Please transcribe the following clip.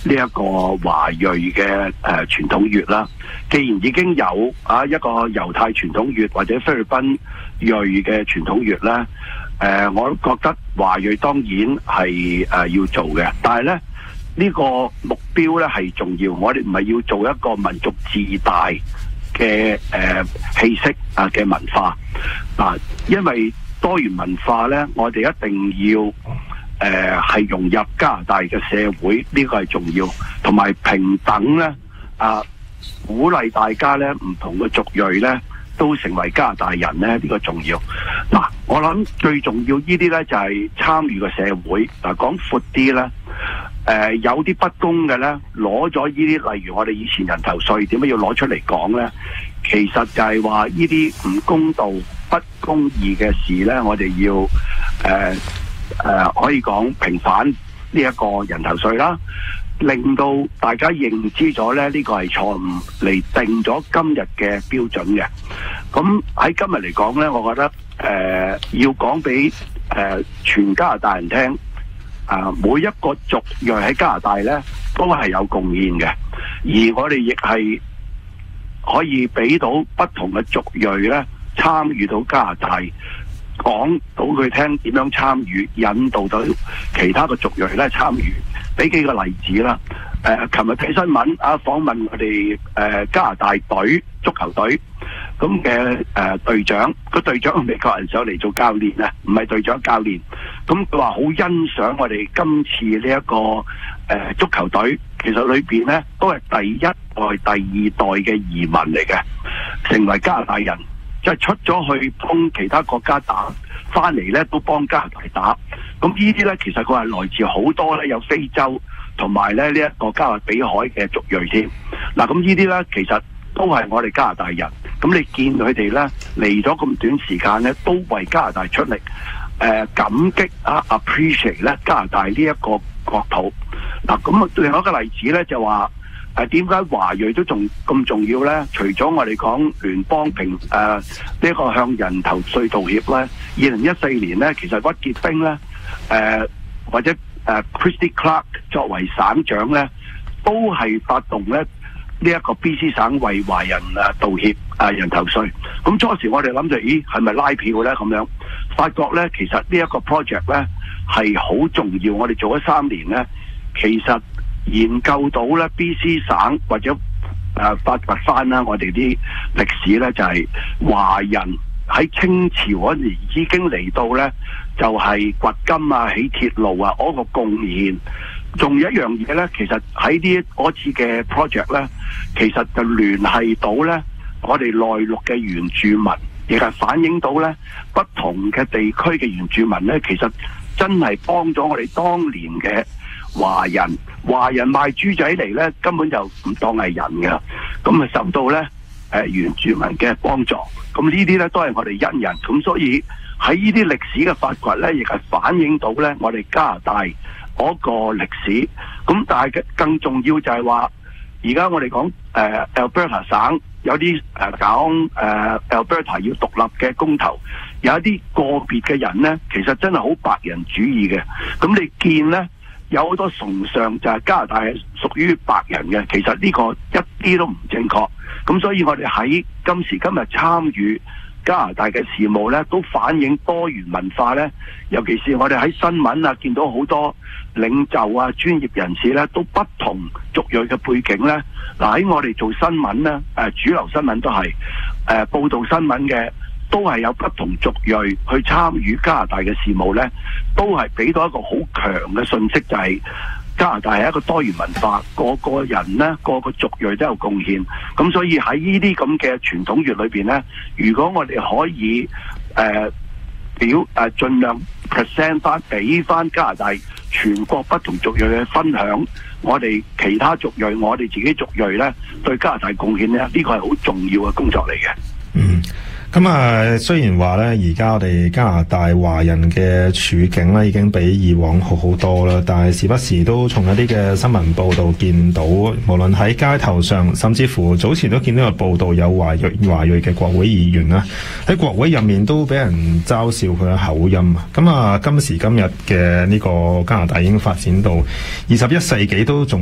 呢一個華裔嘅傳統月啦。既然已經有一個猶太傳統月或者菲律賓裔嘅傳統月咧，我覺得華裔當然係要做嘅，但係咧呢個目標咧係重要，我哋唔係要做一個民族自大嘅氣息嘅文化因為多元文化咧，我哋一定要係融入加拿大嘅社會，呢個係重要，同埋平等咧鼓勵大家咧唔同嘅族裔咧都成為加拿大人咧，呢個重要。我諗最重要呢啲咧就係參與個社會。講闊啲咧，有啲不公嘅咧，攞咗呢啲，例如我哋以前人頭稅點解要攞出嚟講咧？其實就係話呢啲唔公道、不公義嘅事咧，我哋要可以講平反呢一個人頭稅啦，令到大家認知咗咧呢個係錯誤，嚟定咗今日嘅標準嘅。咁喺今日嚟講咧，我覺得要講俾全加拿大人聽，每一個族裔喺加拿大咧都係有貢獻嘅，而我哋亦係可以俾到不同嘅族裔咧參與到加拿大，講到佢聽點樣參與，引導到其他嘅族裔咧參與。俾幾個例子啦。琴日睇新聞訪問我哋加拿大隊足球隊咁嘅隊長，個隊長係美國人上嚟做教練啊，唔係隊長教練。咁佢話好欣賞我哋今次呢一個足球隊，其實裏邊咧都係第一代、第二代嘅移民嚟嘅，成為加拿大人，即係出咗去幫其他國家打，翻嚟咧都幫加拿大打。咁呢啲咧其實佢係來自好多咧，有非洲同埋咧呢一個加勒比海嘅族裔添。咁呢啲咧其實都係我哋加拿大人。咁你見佢哋咧嚟咗咁短時間咧，都為加拿大出力，感激appreciate 咧加拿大呢一個國土。咁另外一個例子咧就話點解華裔都仲咁重要咧？除咗我哋講聯邦呢個向人頭稅道歉咧，2014年咧其實屈傑兵咧或者Christy Clark 作為省長咧，都係發動咧呢一個 BC 省為華人道歉人頭稅。咁初時我哋諗住，係咪拉票咧？咁樣發覺咧，其實呢一個 project 咧係好重要。我哋做咗3年咧，其實研究到咧 BC 省或者發掘翻啦，我哋啲歷史咧就係華人喺清朝嗰時已經嚟到咧，就係掘金起鐵路嗰個貢獻。仲有一樣嘢咧，其實喺嗰次嘅 project 咧，其實就聯繫到咧我哋內陸嘅原住民，亦係反映到咧不同嘅地區嘅原住民咧，其實真係幫咗我哋當年嘅華人賣豬仔嚟咧，根本就唔當係人㗎，咁受到咧原住民嘅幫助。咁呢啲咧都係我哋恩人。咁所以喺呢啲歷史嘅發掘咧，亦係反映到咧我哋加拿大嗰個歷史。咁但係更重要就係話，而家我哋講Alberta 省有啲講Alberta 要獨立嘅公投，有一啲個別嘅人咧，其實真係好白人主義嘅。咁你見咧有好多崇尚就係加拿大係屬於白人嘅，其實呢個一啲都唔正確。咁所以我哋喺今時今日參與加拿大嘅事務咧，都反映多元文化咧。尤其是我哋喺新聞見到好多領袖專業人士咧，都不同族裔嘅背景咧。喺我哋做新聞咧，主流新聞都係報道新聞嘅，都係有不同族裔去參與加拿大嘅事務咧，都係俾到一個好強嘅信息，就係加拿大係一個多元文化，個個人咧，個個族裔都有貢獻。咁所以喺呢啲咁嘅傳統月裏邊咧，如果我哋可以盡量 present 翻俾翻加拿大全國不同族裔嘅分享，我哋其他族裔，我哋自己族裔咧對加拿大貢獻咧，呢個係好重要嘅工作嚟嘅。 咁雖然話咧，而家我哋加拿大華人嘅處境咧已經比以往好好多啦，但係時不時都從一啲嘅新聞報道見到，無論喺街頭上，甚至乎早前都見到個報道，有華裔嘅國會議員啦，喺國會入面都俾人嘲笑佢嘅口音。咁今時今日嘅呢個加拿大已經發展到21世紀都仲